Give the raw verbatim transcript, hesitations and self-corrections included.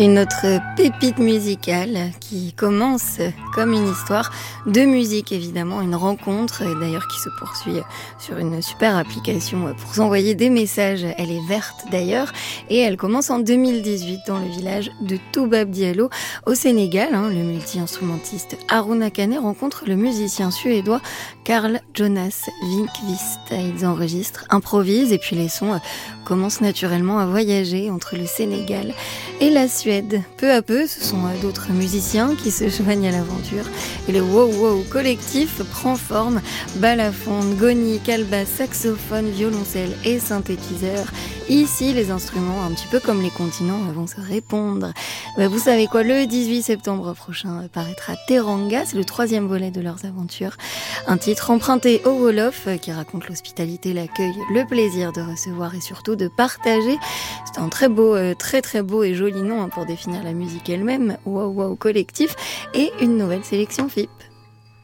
Une autre pépite musicale qui commence comme une histoire de musique, évidemment, une rencontre d'ailleurs qui se poursuit sur une super application pour s'envoyer des messages. Elle est verte d'ailleurs et elle commence en deux mille dix-huit dans le village de Toubab Diallo au Sénégal. Le multi-instrumentiste Harouna Kane rencontre le musicien suédois Carl Jonas Winkvist. Ils enregistrent, improvisent et puis les sons commencent naturellement à voyager entre le Sénégal et la Suède. Peu à peu, ce sont d'autres musiciens qui se joignent à l'aventure et le wow wow collectif prend forme. Balafon, goni, calbasse, saxophone, violoncelle et synthétiseur. Ici, les instruments, un petit peu comme les continents, vont se répondre. Bah, vous savez quoi, le dix-huit septembre prochain paraîtra Teranga, c'est le troisième volet de leurs aventures. Un titre emprunté au Wolof qui raconte l'hospitalité, l'accueil, le plaisir de recevoir et surtout de partager. C'est un très beau, très très beau et joli nom pour définir la musique elle-même, Wow Wow Collectif, et une nouvelle sélection F I P.